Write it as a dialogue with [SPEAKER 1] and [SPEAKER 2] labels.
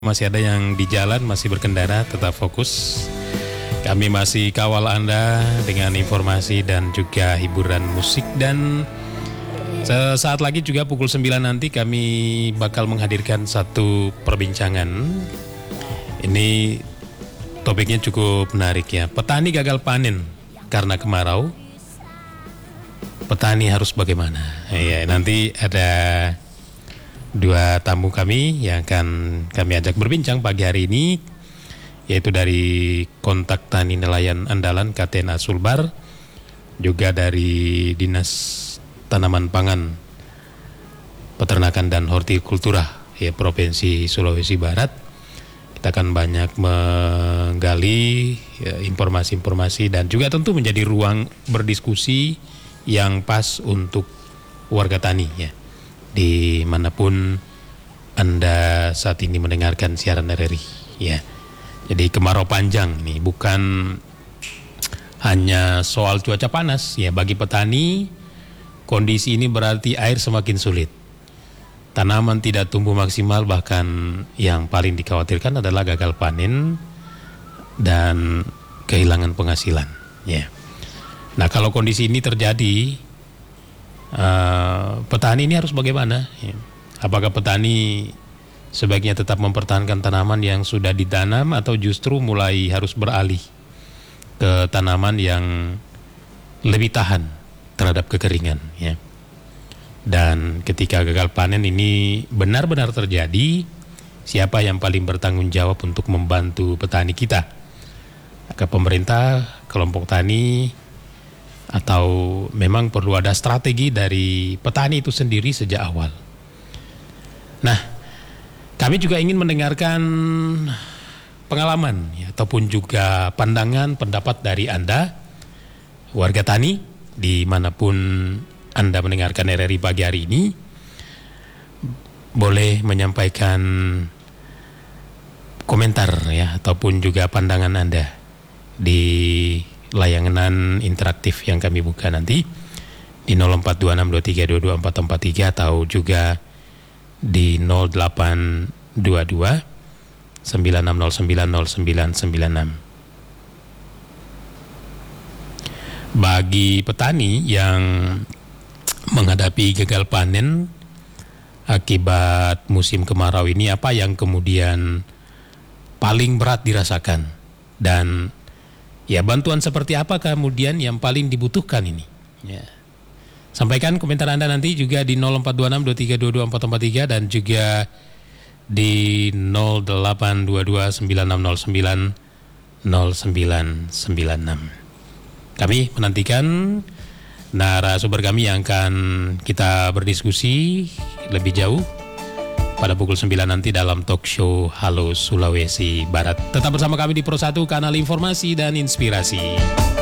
[SPEAKER 1] Masih ada yang di jalan, masih berkendara, tetap fokus. Kami masih kawal Anda dengan informasi dan juga hiburan musik. Dan sesaat lagi juga pukul 9 nanti kami bakal menghadirkan satu perbincangan. Ini topiknya cukup menarik ya. Petani gagal panen karena kemarau. Petani harus bagaimana? Ya, nanti ada dua tamu kami yang akan kami ajak berbincang pagi hari ini, yaitu dari Kontak Tani Nelayan Andalan KTNA Sulbar, juga dari Dinas Tanaman Pangan, Peternakan dan Hortikultura ya, Provinsi Sulawesi Barat. Kita akan banyak menggali ya, informasi-informasi dan juga tentu menjadi ruang berdiskusi yang pas untuk warga tani ya, dimanapun Anda saat ini mendengarkan siaran RRI ya. Jadi kemarau panjang nih bukan hanya soal cuaca panas ya. Bagi petani kondisi ini berarti air semakin sulit, tanaman tidak tumbuh maksimal, bahkan yang paling dikhawatirkan adalah gagal panen dan kehilangan penghasilan ya. Nah, kalau kondisi ini terjadi, petani ini harus bagaimana? Apakah petani sebaiknya tetap mempertahankan tanaman yang sudah ditanam atau justru mulai harus beralih ke tanaman yang lebih tahan terhadap kekeringan ya? Dan ketika gagal panen ini benar-benar terjadi, siapa yang paling bertanggung jawab untuk membantu petani kita? Apakah pemerintah, kelompok tani, atau memang perlu ada strategi dari petani itu sendiri sejak awal? Nah, kami juga ingin mendengarkan pengalaman ya, ataupun juga pandangan pendapat dari Anda, warga tani, dimanapun Anda mendengarkan RRI pagi hari ini. Boleh menyampaikan komentar ya, ataupun juga pandangan Anda di layanan interaktif yang kami buka nanti di 042623224443 atau juga di 0822 96090996. Bagi petani yang menghadapi gagal panen akibat musim kemarau ini, apa yang kemudian paling berat dirasakan, dan ya bantuan seperti apa kemudian yang paling dibutuhkan ini ya. Sampaikan komentar Anda nanti juga di 042623224443 dan juga di 082296090996. Kami menantikan narasumber kami yang akan kita berdiskusi lebih jauh pada pukul 9 nanti dalam talk show Halo Sulawesi Barat. Tetap bersama kami di Pro 1, kanal informasi dan inspirasi.